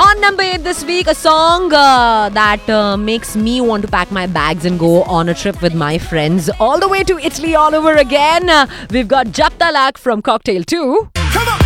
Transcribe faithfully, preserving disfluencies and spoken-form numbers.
On number eight this week, a song uh, that uh, makes me want to pack my bags and go on a trip with my friends all the way to Italy all over again. Uh, we've got Jab Talak from Cocktail two. Come on.